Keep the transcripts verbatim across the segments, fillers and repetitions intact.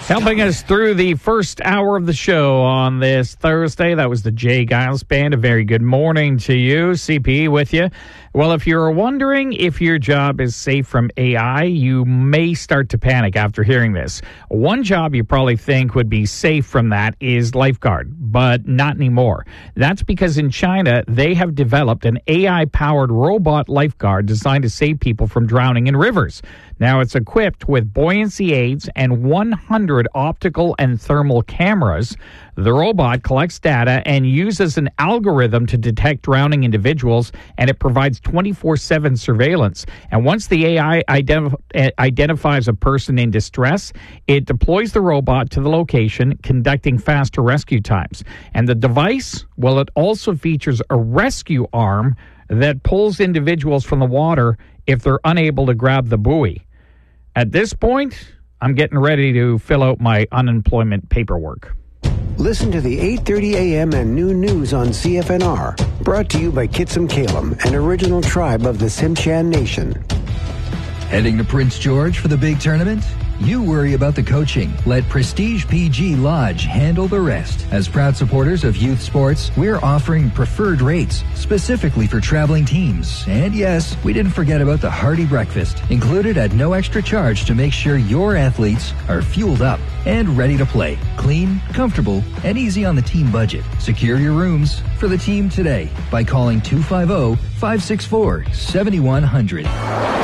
Helping us through the first hour of the show on this Thursday, that was the Jay Giles Band. A very good morning to you. C P E with you. Well, if you're wondering if your job is safe from A I, you may start to panic after hearing this. One job you probably think would be safe from that is lifeguard, but not anymore. That's because in China, they have developed an A I-powered robot lifeguard designed to save people from drowning in rivers. Now, it's equipped with buoyancy aids and one hundred optical and thermal cameras. The robot collects data and uses an algorithm to detect drowning individuals, and it provides twenty-four seven surveillance. And once the A I identif- identifies a person in distress, it deploys the robot to the location, conducting faster rescue times. And the device, well, it also features a rescue arm that pulls individuals from the water if they're unable to grab the buoy. At this point, I'm getting ready to fill out my unemployment paperwork. Listen to the eight thirty a.m. and noon news on C F N R. Brought to you by Kitsum Kalem, an original tribe of the Tsimshian Nation. Heading to Prince George for the big tournament? You worry about the coaching. Let Prestige P G Lodge handle the rest. As proud supporters of youth sports, we're offering preferred rates specifically for traveling teams. And yes, we didn't forget about the hearty breakfast, included at no extra charge to make sure your athletes are fueled up and ready to play. Clean, comfortable, and easy on the team budget. Secure your rooms for the team today by calling two five zero, five six four, seven one zero zero.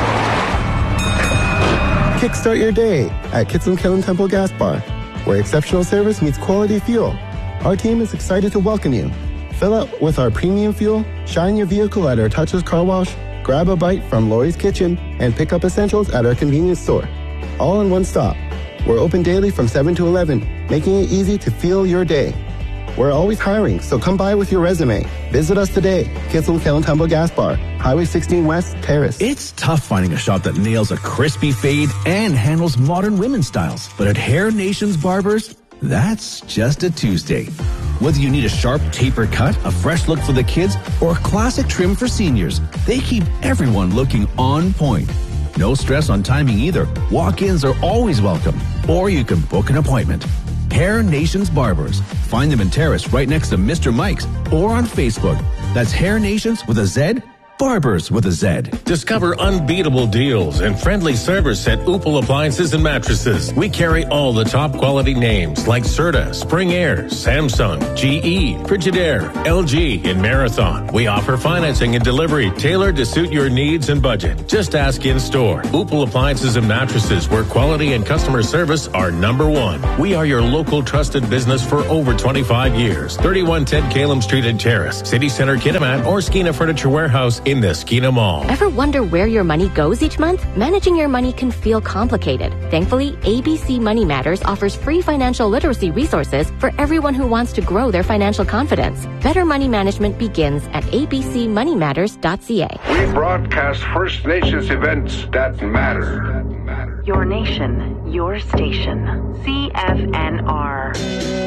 Kickstart your day at Kitsum Kalem Temple Gas Bar, where exceptional service meets quality fuel. Our team is excited to welcome you. Fill up with our premium fuel, shine your vehicle at our Touchless Car Wash, grab a bite from Lori's Kitchen, and pick up essentials at our convenience store. All in one stop. We're open daily from seven to eleven, making it easy to fuel your day. We're always hiring, so come by with your resume. Visit us today, Kitsum Kalem Temple Gas Bar, Highway sixteen West, Terrace. It's tough finding a shop that nails a crispy fade and handles modern women's styles. But at Hair Nations Barbers, that's just a Tuesday. Whether you need a sharp taper cut, a fresh look for the kids, or a classic trim for seniors, they keep everyone looking on point. No stress on timing either. Walk-ins are always welcome, or you can book an appointment. Hair Nations Barbers. Find them in Terrace right next to Mister Mike's or on Facebook. That's Hair Nations with a Z, Barbers with a Z. Discover unbeatable deals and friendly service at Opal Appliances and Mattresses. We carry all the top quality names like Serta, Spring Air, Samsung, G E, Frigidaire, L G, and Marathon. We offer financing and delivery tailored to suit your needs and budget. Just ask in store. Opal Appliances and Mattresses, where quality and customer service are number one. We are your local trusted business for over twenty-five years. thirty-one ten Kalem Street in Terrace, City Center Kitimat, or Skeena Furniture Warehouse in the Skeena Mall. Ever wonder where your money goes each month? Managing your money can feel complicated. Thankfully, A B C Money Matters offers free financial literacy resources for everyone who wants to grow their financial confidence. Better money management begins at a b c money matters dot c a. We broadcast First Nations events that matter. Your nation, your station. C F N R.